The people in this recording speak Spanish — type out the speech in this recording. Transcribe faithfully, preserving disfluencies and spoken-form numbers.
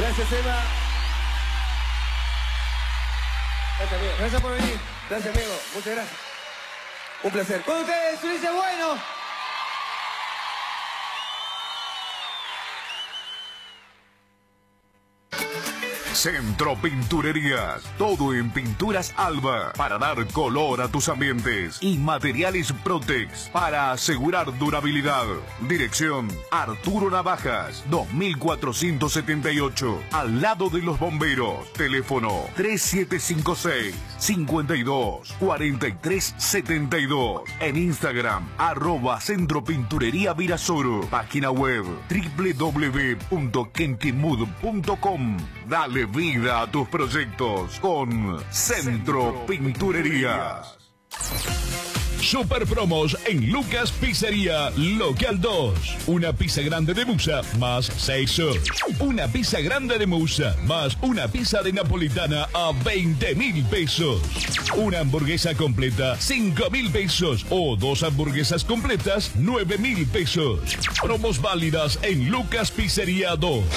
Gracias, Eva. Gracias, amigo. Gracias por venir. Gracias, amigo. Muchas gracias. Un placer. Con ustedes, Ulises Bueno. Centro Pinturerías, todo en pinturas Alba, para dar color a tus ambientes, y materiales Protex, para asegurar durabilidad. Dirección, Arturo Navajas, dos mil cuatrocientos setenta y ocho, al lado de los bomberos. Teléfono tres siete cinco seis, cinco dos, cuatro tres siete dos. En Instagram, arroba Centro Pinturería Virasoro. Página web, doble u doble u doble u punto kentimud punto com. Dale vida a tus proyectos con Centro Pinturerías. Super promos en Lucas Pizzería Local dos. Una pizza grande de musa más seis sos. Una pizza grande de musa más una pizza de napolitana a veinte mil pesos. Una hamburguesa completa cinco mil pesos o dos hamburguesas completas nueve mil pesos. Promos válidas en Lucas Pizzería dos.